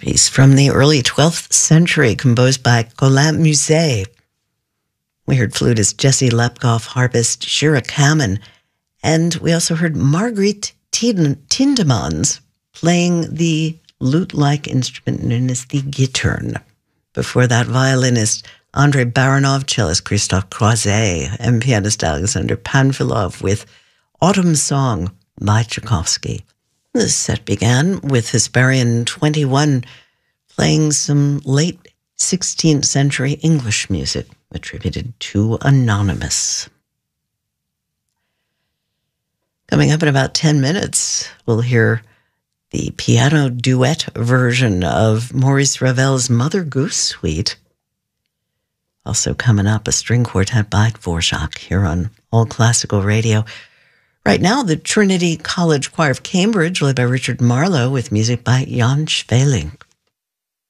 piece from the early 12th century composed by Colin Musset. We heard flutist Jesse Lepkoff, harpist Shira Kamen, and we also heard Marguerite Tindemans playing the lute-like instrument known as the guitarn. Before that, violinist Andrei Baranov, cellist Christophe Croiset, and pianist Alexander Panfilov with Autumn Song by Tchaikovsky. The set began with Hesperian 21 playing some late 16th century English music attributed to Anonymous. Coming up in about 10 minutes, we'll hear the piano duet version of Maurice Ravel's Mother Goose Suite. Also coming up, a string quartet by Dvorak here on All Classical Radio. Right now, the Trinity College Choir of Cambridge, led by Richard Marlowe, with music by Jan Schweling.